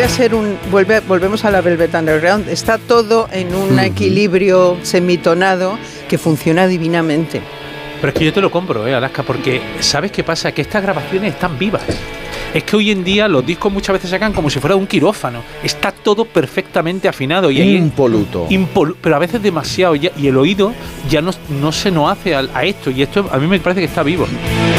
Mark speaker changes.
Speaker 1: a ser volvemos a la Velvet Underground, está todo en un equilibrio semitonado que funciona divinamente.
Speaker 2: Pero es que yo te lo compro, Alaska, porque ¿sabes qué pasa? Que estas grabaciones están vivas. Es que hoy en día los discos muchas veces sacan como si fuera un quirófano. Está todo perfectamente afinado. Y
Speaker 3: impoluto.
Speaker 2: Pero a veces demasiado. Y el oído ya no se nos hace a esto. Y esto a mí me parece que está vivo.